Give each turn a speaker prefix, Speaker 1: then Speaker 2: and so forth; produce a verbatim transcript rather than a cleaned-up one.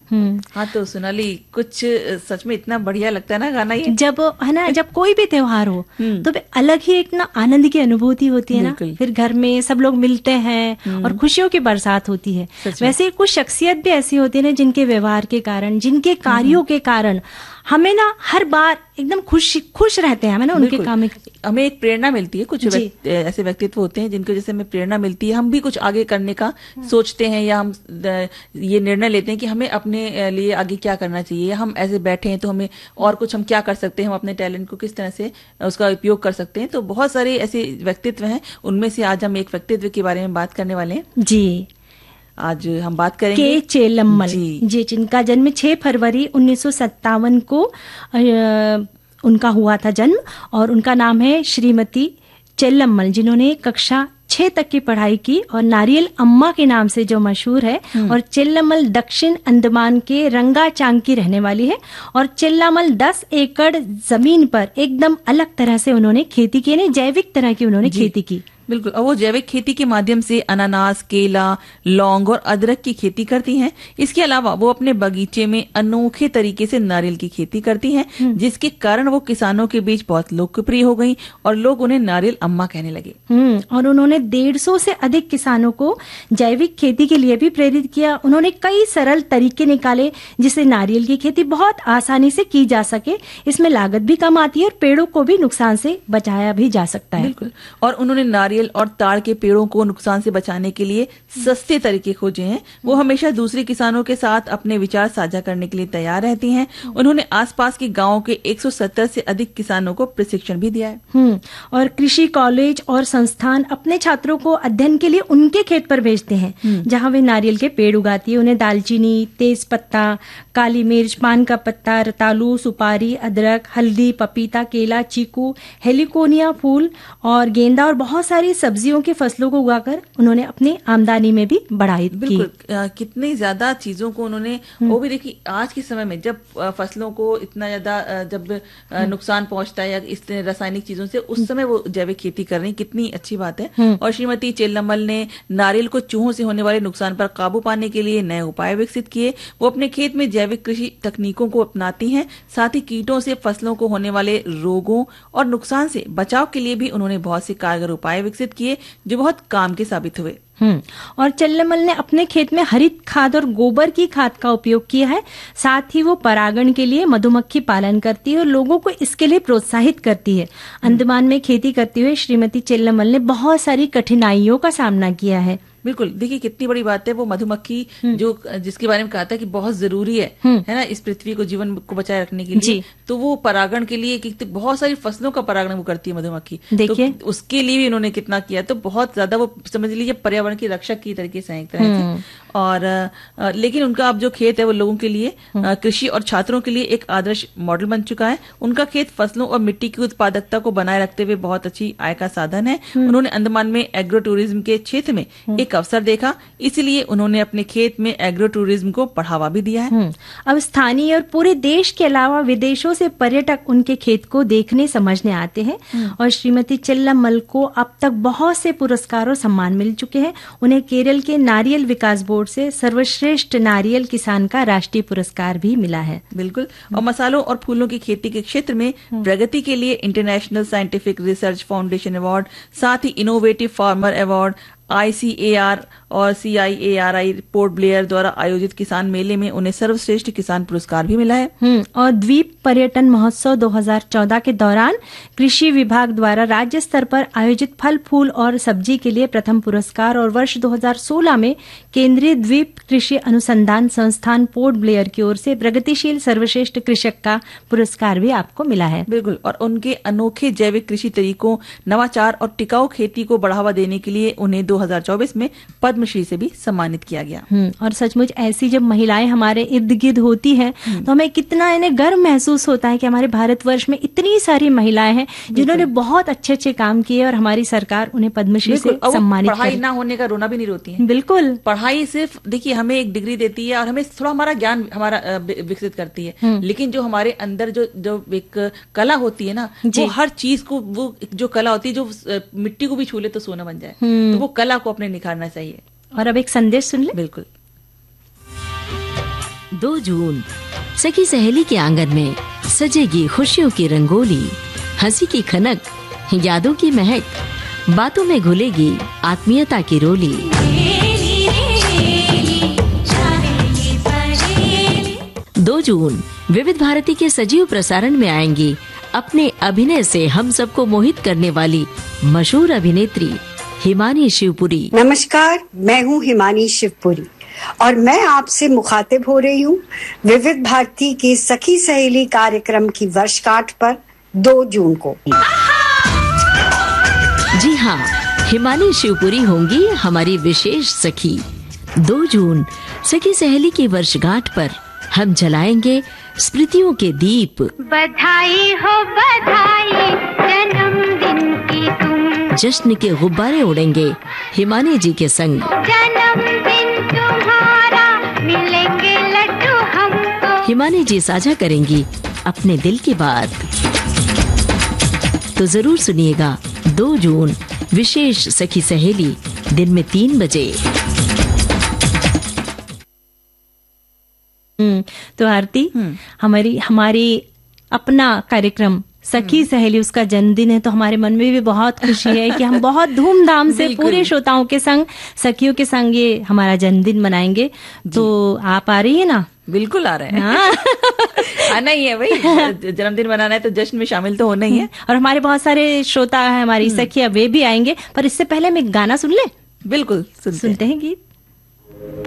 Speaker 1: हाँ तो सोनाली, कुछ सच में इतना बढ़िया लगता है ना गाना ये,
Speaker 2: जब है ना, जब कोई भी त्योहार हो तो अलग ही एक ना आनंद की अनुभूति होती है ना, फिर घर में सब लोग मिलते हैं और खुशियों की बरसात होती है। वैसे कुछ शख्सियत भी ऐसी होती है ना, जिनके व्यवहार के कारण, जिनके कार्यों के कारण हमें ना हर बार एकदम खुश खुश रहते हैं, हमें ना उनके काम में
Speaker 1: हमें एक प्रेरणा मिलती है। कुछ व्यक्त, ऐसे व्यक्तित्व होते हैं जिनको जैसे हमें प्रेरणा मिलती है, हम भी कुछ आगे करने का सोचते हैं, या हम ये निर्णय लेते हैं कि हमें अपने लिए आगे क्या करना चाहिए, या हम ऐसे बैठे हैं तो हमें और कुछ हम क्या कर सकते हैं, हम अपने टैलेंट को किस तरह से उसका उपयोग कर सकते हैं। तो बहुत सारे ऐसे व्यक्तित्व हैं, उनमें से आज हम एक व्यक्तित्व के बारे में बात करने वाले हैं।
Speaker 2: जी,
Speaker 1: आज हम बात करेंगे
Speaker 2: के चेल्लम्मल जी, जी जिनका जन्म छह फरवरी उन्नीस सौ सत्तावन को आ, उनका हुआ था जन्म, और उनका नाम है श्रीमती चेल्लम्मल, जिन्होंने कक्षा छह तक की पढ़ाई की और नारियल अम्मा के नाम से जो मशहूर है। और चेल्लम्मल दक्षिण अंडमान के रंगाचांग की रहने वाली है, और चेल्लामल दस एकड़ जमीन पर एकदम अलग तरह से उन्होंने खेती की, यानी जैविक तरह की उन्होंने खेती की।
Speaker 1: बिल्कुल, और वो जैविक खेती के माध्यम से अनानास, केला, लौंग और अदरक की खेती करती हैं। इसके अलावा वो अपने बगीचे में अनोखे तरीके से नारियल की खेती करती हैं, जिसके कारण वो किसानों के बीच बहुत लोकप्रिय हो गई और लोग उन्हें नारियल अम्मा कहने लगे।
Speaker 2: हम्म और उन्होंने डेढ़ सौ से अधिक किसानों को जैविक खेती के लिए भी प्रेरित किया। उन्होंने कई सरल तरीके निकाले जिससे नारियल की खेती बहुत आसानी से की जा सके। इसमें लागत भी कम आती है और पेड़ों को भी नुकसान से बचाया भी जा सकता है।
Speaker 1: बिल्कुल, और उन्होंने नारियल और ताड़ के पेड़ों को नुकसान से बचाने के लिए सस्ते तरीके खोजे हैं। वो हमेशा दूसरे किसानों के साथ अपने विचार साझा करने के लिए तैयार रहती हैं। उन्होंने आसपास के गांवों के एक सौ सत्तर से अधिक किसानों को प्रशिक्षण भी दिया है।
Speaker 2: हम्म और कृषि कॉलेज और संस्थान अपने छात्रों को अध्ययन के लिए उनके खेत पर भेजते हैं, जहां वे नारियल के पेड़ उगाती है। उन्हें दालचीनी, तेज पत्ता, काली मिर्च, पान का पत्ता, रतालू, सुपारी, अदरक, हल्दी, पपीता, केला, चीकू, हेलिकोनिया फूल और गेंदा और बहुत सारी सब्जियों की फसलों को उगाकर उन्होंने अपनी आमदनी में भी बढ़ाई की।
Speaker 1: बिल्कुल, आ, कितनी ज्यादा चीजों को उन्होंने, वो भी देखिए आज के समय में जब फसलों को इतना ज्यादा जब नुकसान पहुंचता है या इस रासायनिक चीजों से, उस समय वो जैविक खेती कर रही, कितनी अच्छी बात है। और श्रीमती चेल्लम्मल ने नारियल को चूहों से होने वाले नुकसान पर काबू पाने के लिए नए उपाय विकसित किए। वो अपने खेत में जैविक कृषि तकनीकों को अपनाती हैं, साथ ही कीटों से फसलों को होने वाले रोगों और नुकसान से बचाव के लिए भी उन्होंने बहुत से कारगर उपाय विकसित किए जो बहुत काम के साबित हुए।
Speaker 2: हम्म और चेल्लम्मल ने अपने खेत में हरित खाद और गोबर की खाद का उपयोग किया है। साथ ही वो परागण के लिए मधुमक्खी पालन करती है और लोगों को इसके लिए प्रोत्साहित करती है। अंडमान में खेती करते हुए श्रीमती चेल्लम्मल ने बहुत सारी कठिनाइयों का सामना किया है।
Speaker 1: बिल्कुल, देखिए कितनी बड़ी बात है। वो मधुमक्खी जो जिसके बारे में कहा था कि बहुत जरूरी है है ना इस पृथ्वी को, जीवन को बचाए रखने के लिए, तो वो परागण के लिए कि बहुत सारी फसलों का परागण वो करती है मधुमक्खी। देखिए तो उसके लिए भी उन्होंने कितना किया, तो बहुत ज्यादा वो समझ लीजिए पर्यावरण की रक्षक की तरीके से एक तरह से। और आ, लेकिन उनका अब जो खेत है वो लोगों के लिए, कृषि और छात्रों के लिए एक आदर्श मॉडल बन चुका है। उनका खेत फसलों और मिट्टी की उत्पादकता को बनाए रखते हुए बहुत अच्छी आय का साधन है। उन्होंने अंडमान में एग्रो टूरिज्म के क्षेत्र में एक अवसर देखा, इसलिए उन्होंने अपने खेत में एग्रो टूरिज्म को बढ़ावा भी दिया है।
Speaker 2: अब स्थानीय और पूरे देश के अलावा विदेशों से पर्यटक उनके खेत को देखने समझने आते हैं। और श्रीमती चेल्लम्मल को अब तक बहुत से पुरस्कार और सम्मान मिल चुके हैं। उन्हें केरल के नारियल विकास बोर्ड से सर्वश्रेष्ठ नारियल किसान का राष्ट्रीय पुरस्कार भी मिला है।
Speaker 1: बिल्कुल, और मसालों और फूलों की खेती के क्षेत्र में प्रगति के लिए international scientific research foundation award, साथ ही innovative farmer award, I C A R और सी आई A R I port Blair द्वारा आयोजित किसान मेले में उन्हें सर्वश्रेष्ठ किसान पुरस्कार भी मिला है।
Speaker 2: और द्वीप पर्यटन महोत्सव दो हज़ार चौदह के दौरान कृषि विभाग द्वारा राज्य स्तर पर आयोजित फल फूल और सब्जी के लिए प्रथम पुरस्कार, और वर्ष दो हज़ार सोलह में केंद्रीय द्वीप कृषि अनुसंधान संस्थान पोर्ट ब्लेयर की ओर से प्रगतिशील सर्वश्रेष्ठ कृषक का पुरस्कार भी आपको मिला है।
Speaker 1: बिल्कुल, और उनके अनोखे जैविक कृषि तरीकों, नवाचार और टिकाऊ खेती को बढ़ावा देने के लिए उन्हें दो हज़ार चौबीस में पद्मश्री से भी सम्मानित किया गया।
Speaker 2: और सचमुच ऐसी जब महिलाएं हमारे इर्द गिर्द होती हैं तो हमें कितना इन्हें गर्व महसूस होता है कि हमारे भारतवर्ष में इतनी सारी महिलाएं हैं जिन्होंने बहुत अच्छे अच्छे काम किए और हमारी सरकार उन्हें पद्मश्री से सम्मानित।
Speaker 1: पढ़ाई ना होने का रोना भी नहीं रोती है।
Speaker 2: बिल्कुल,
Speaker 1: पढ़ाई सिर्फ देखिए हमें एक डिग्री देती है और हमें थोड़ा हमारा ज्ञान हमारा विकसित करती है, लेकिन जो हमारे अंदर जो जो एक कला होती है ना, वो हर चीज को, वो जो कला होती है जो मिट्टी को भी छू ले तो सोना बन जाए, तो वो कला को अपने निखारना चाहिए।
Speaker 2: और अब एक संदेश सुन ले।
Speaker 1: बिल्कुल।
Speaker 3: दो जून सखी सहेली के आंगन में सजेगी खुशियों की रंगोली, हंसी की खनक, यादों की महक, बातों में घुलेगी आत्मीयता की रोली। दो जून विविध भारती के सजीव प्रसारण में आएंगी अपने अभिनय से हम सबको मोहित करने वाली मशहूर अभिनेत्री हिमानी शिवपुरी।
Speaker 4: नमस्कार, मैं हूँ हिमानी शिवपुरी और मैं आपसे मुखातिब हो रही हूँ विविध भारती के सखी सहेली कार्यक्रम की वर्षगांठ पर दो जून को।
Speaker 3: जी हाँ, हिमानी शिवपुरी होंगी हमारी विशेष सखी। दो जून सखी सहेली की वर्षगांठ पर हम जलाएंगे स्मृतियों के दीप।
Speaker 5: बधाई हो बधाई जन्मदिन की तुम,
Speaker 3: जश्न के गुब्बारे उड़ेंगे हिमानी जी के संग।
Speaker 5: जन्मदिन तुम्हारा मिलेंगे लड्डू हमको।
Speaker 3: हिमानी जी साझा करेंगी अपने दिल की बात। तो जरूर सुनिएगा दो जून विशेष सखी सहेली दिन में तीन बजे।
Speaker 2: हम्म तो आरती, हमारी हमारी अपना कार्यक्रम सखी सहेली, उसका जन्मदिन है, तो हमारे मन में भी बहुत खुशी है कि हम बहुत धूमधाम से पूरे श्रोताओं के संग, सखियों के संग ये हमारा जन्मदिन मनाएंगे। तो आप आ रही है ना?
Speaker 1: बिल्कुल आ रहे हैं। हाँ। आना ही है भाई, जन्मदिन मनाना है तो जश्न में शामिल तो होना ही है।
Speaker 2: और हमारे बहुत सारे श्रोता है, हमारी सखिया, वे भी आएंगे। पर इससे पहले हम एक गाना सुन ले।
Speaker 1: बिल्कुल सुनते,
Speaker 2: सुनते हैं गीत।